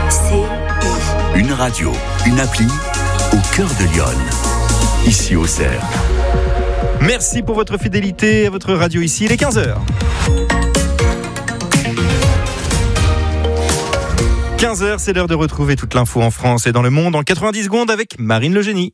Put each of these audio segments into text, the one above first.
Une radio, une appli au cœur de Lyon. Ici Auxerre. Merci pour votre fidélité à votre radio ici. Il est 15h. 15h, c'est l'heure de retrouver toute l'info en France et dans le monde en 90 secondes avec Marine Le Génie.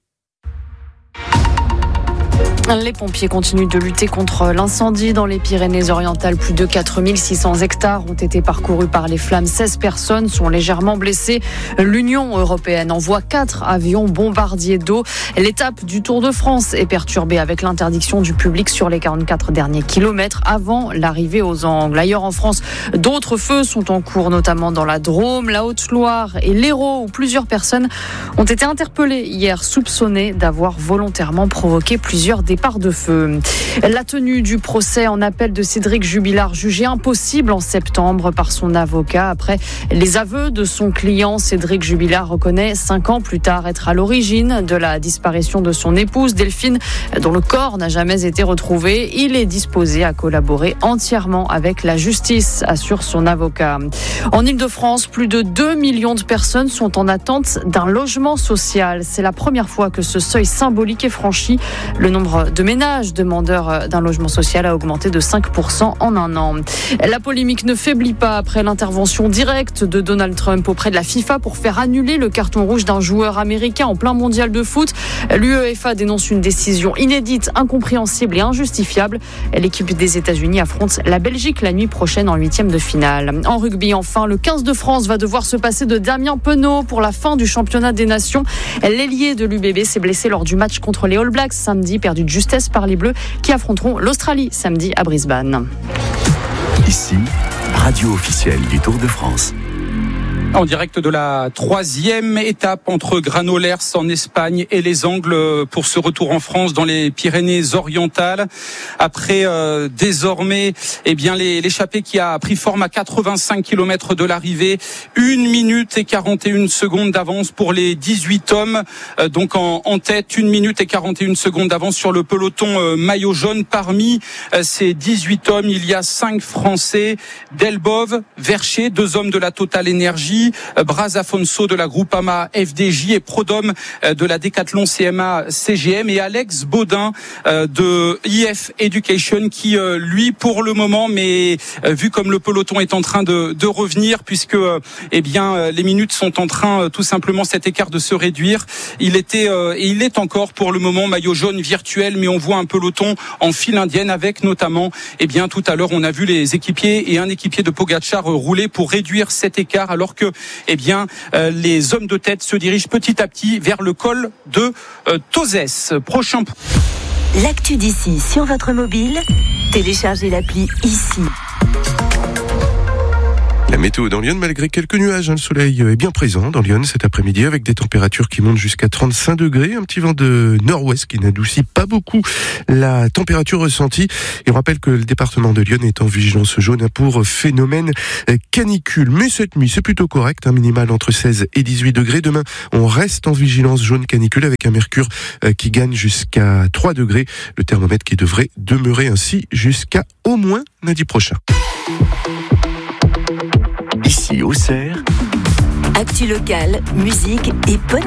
Les pompiers continuent de lutter contre l'incendie dans les Pyrénées-Orientales. Plus de 4600 hectares ont été parcourus par les flammes. 16 personnes sont légèrement blessées. L'Union européenne envoie 4 avions bombardiers d'eau. L'étape du Tour de France est perturbée avec l'interdiction du public sur les 44 derniers kilomètres avant l'arrivée aux Angles. Ailleurs en France, d'autres feux sont en cours, notamment dans la Drôme, la Haute-Loire et l'Hérault, où plusieurs personnes ont été interpellées hier, soupçonnées d'avoir volontairement provoqué plusieurs départs de feu. La tenue du procès en appel de Cédric Jubilard, jugé impossible en septembre par son avocat après les aveux de son client. Cédric Jubilard reconnaît 5 ans plus tard être à l'origine de la disparition de son épouse Delphine, dont le corps n'a jamais été retrouvé. Il est disposé à collaborer entièrement avec la justice, assure son avocat. En Île-de-France, plus de 2 millions de personnes sont en attente d'un logement social. C'est la première fois que ce seuil symbolique est franchi. Le nombre de ménages demandeurs d'un logement social a augmenté de 5% en un an. La polémique ne faiblit pas après l'intervention directe de Donald Trump auprès de la FIFA pour faire annuler le carton rouge d'un joueur américain en plein mondial de foot. L'UEFA dénonce une décision inédite, incompréhensible et injustifiable. L'équipe des États-Unis affronte la Belgique la nuit prochaine en 8e de finale. En rugby, enfin, le 15 de France va devoir se passer de Damien Penaud pour la fin du championnat des nations. L'ailier de l'UBB s'est blessé lors du match contre les All Blacks samedi, perdu de justesse par les Bleus qui affronteront l'Australie samedi à Brisbane. Ici, radio officielle du Tour de France. En direct de la 3e étape entre Granollers en Espagne et les Angles pour ce retour en France dans les Pyrénées-Orientales. Après désormais l'échappée qui a pris forme à 85 km de l'arrivée, 1 minute et 41 secondes d'avance pour les 18 hommes. Donc en tête, 1 minute et 41 secondes d'avance sur le peloton maillot jaune. Parmi ces 18 hommes, il y a 5 Français, Delbove, Vercher, 2 hommes de la Total Energy, Braz Afonso de la Groupama FDJ et Prodhomme de la Decathlon CMA CGM et Alex Baudin de IF Education qui lui pour le moment, mais vu comme le peloton est en train de revenir puisque les minutes sont en train tout simplement cet écart de se réduire. Il était et il est encore pour le moment maillot jaune virtuel, mais on voit un peloton en file indienne avec notamment tout à l'heure on a vu les équipiers et un équipier de Pogacar rouler pour réduire cet écart alors que les hommes de tête se dirigent petit à petit vers le col de Tozès. Prochain. L'actu d'ici sur votre mobile, téléchargez l'appli ici. La météo dans Lyon, malgré quelques nuages, le soleil est bien présent dans Lyon cet après-midi avec des températures qui montent jusqu'à 35 degrés, un petit vent de nord-ouest qui n'adoucit pas beaucoup la température ressentie. Et on rappelle que le département de Lyon est en vigilance jaune pour phénomène canicule. Mais cette nuit, c'est plutôt correct, un minimal entre 16 et 18 degrés. Demain, on reste en vigilance jaune canicule avec un mercure qui gagne jusqu'à 3 degrés. Le thermomètre qui devrait demeurer ainsi jusqu'à au moins lundi prochain. Ici Auxerre. Actu locale, musique et bonne